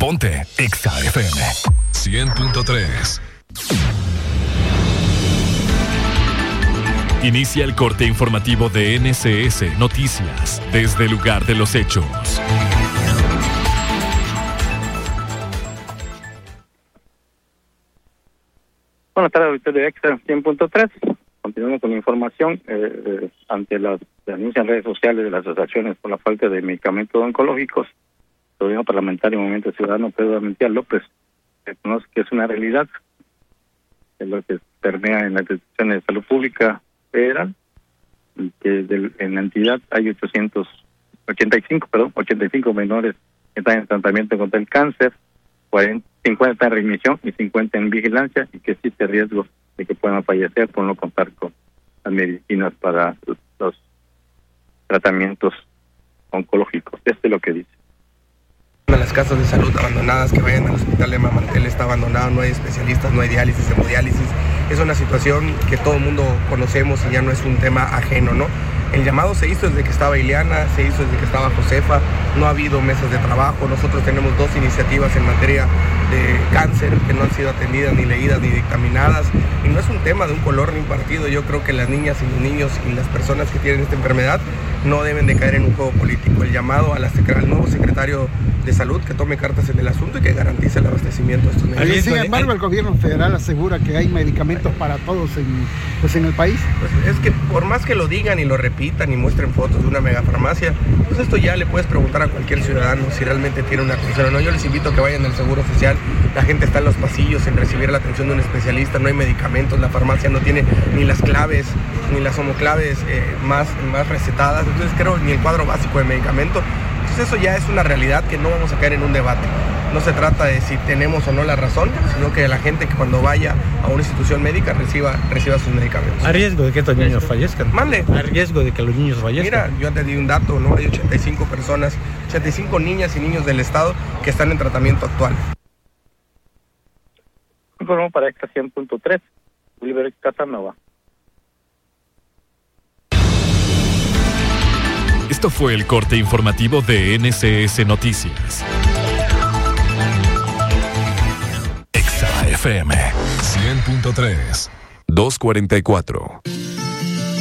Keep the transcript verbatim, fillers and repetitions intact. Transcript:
Ponte Exa F M cien punto tres. Inicia el corte informativo de N S S Noticias desde el lugar de los hechos. Buenas tardes, auditorio de Extra cien punto tres. Continuamos con la información. Eh, eh, ante las denuncias en redes sociales de las asociaciones por la falta de medicamentos oncológicos, el gobierno parlamentario Movimiento Ciudadano Pedro Armentia López reconoce que es una realidad, es lo que permea en las instituciones de salud pública federal, y que del, en la entidad hay ochocientos ochenta y cinco, perdón, ochenta y cinco menores que están en tratamiento contra el cáncer, cuarenta, cincuenta en remisión y cincuenta en vigilancia, y que existe riesgo de que puedan fallecer por no contar con las medicinas para los, los tratamientos oncológicos. Esto es lo que dice. A las casas de salud abandonadas, que vayan al hospital de Mamantel, está abandonado, no hay especialistas, no hay diálisis, hemodiálisis. Es una situación que todo el mundo conocemos y ya no es un tema ajeno, ¿no? El llamado se hizo desde que estaba Ileana, se hizo desde que estaba Josefa, no ha habido mesas de trabajo. Nosotros tenemos dos iniciativas en materia de cáncer que no han sido atendidas, ni leídas, ni dictaminadas. Y no es un tema de un color ni un partido. Yo creo que las niñas y los niños y las personas que tienen esta enfermedad no deben de caer en un juego político. El llamado a la, al nuevo secretario de Salud que tome cartas en el asunto y que garantice el abastecimiento de estos medicamentos. Sin embargo, el gobierno federal asegura que hay medicamentos para todos en, pues en el país. Pues es que por más que lo digan y lo repitan y muestren fotos de una megafarmacia, pues esto ya le puedes preguntar a cualquier ciudadano si realmente tiene una atención o no. Yo les invito a que vayan al Seguro Social. La gente está en los pasillos sin recibir la atención de un especialista, no hay medicamentos, la farmacia no tiene ni las claves, ni las homoclaves eh, más, más recetadas, entonces creo ni el cuadro básico de medicamento. Entonces eso ya es una realidad que no vamos a caer en un debate. No se trata de si tenemos o no la razón, sino que la gente que cuando vaya a una institución médica reciba, reciba sus medicamentos. ¿A riesgo de que estos niños fallezcan? Mande. ¿A riesgo de que los niños fallezcan? Mira, yo te di un dato, ¿no? Hay ochenta y cinco personas, ochenta y cinco niñas y niños del estado que están en tratamiento actual. Informó para Extra cien punto tres, Oliver Casanova. Esto fue el corte informativo de N S S Noticias. Exa F M cien punto tres, doscientos cuarenta y cuatro.